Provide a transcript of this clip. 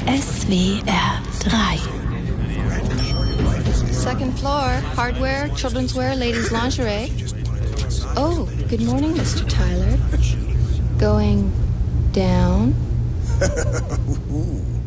SWR 3. Second floor, hardware, children's wear, ladies' lingerie. Oh, good morning, Mr. Tyler. Going down?